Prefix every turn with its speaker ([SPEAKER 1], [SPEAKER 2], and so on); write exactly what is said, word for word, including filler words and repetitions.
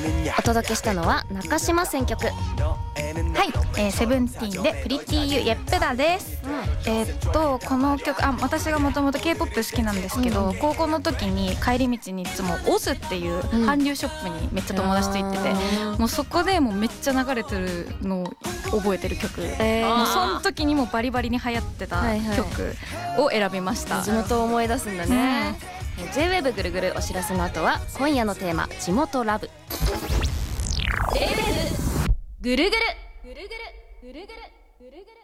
[SPEAKER 1] お届けしたのは中島選曲。
[SPEAKER 2] はい、えー、セブンティーンでプリティユイエッペダです、うん、えー、っとこの曲、あ、私がもともと K-ポップ 好きなんですけど、うん、高校の時に帰り道にいつもオズっていう韓流ショップにめっちゃ友達と行ってて、うん、もうそこでもうめっちゃ流れてるのを覚えてる曲、えー、もうその時にもバリバリに流行ってた曲を選びました、
[SPEAKER 1] はいはい、地元を思い出すんだね、うん、ジェイウェーブ ぐるぐるお知らせの後は今夜のテーマ地元ラブ。 ジェイウェーブ ぐるぐるぐるぐるぐるぐるぐるぐる